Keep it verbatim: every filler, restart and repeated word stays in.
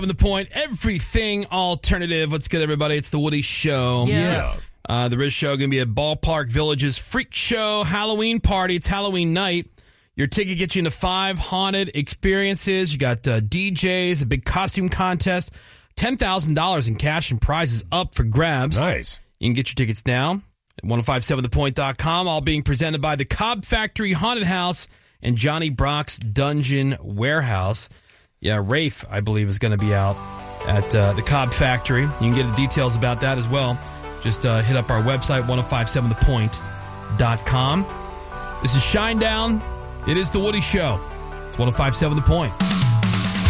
The Point, everything alternative. What's good, everybody? It's the Woody Show. Yeah. Uh, the Riz Show going to be at Ballpark Village's Freak Show Halloween party. It's Halloween night. Your ticket gets you into five haunted experiences. You got uh, D Js, a big costume contest, ten thousand dollars in cash and prizes up for grabs. Nice. You can get your tickets now at ten fifty-seven the point dot com. All being presented by the Cobb Factory Haunted House and Johnny Brock's Dungeon Warehouse. Yeah, Rafe, I believe, is going to be out at uh, the Cobb Factory. You can get the details about that as well. Just uh, hit up our website, ten fifty-seven the point dot com. This is Shinedown. It is the Woody Show. It's ten fifty-seven The Point.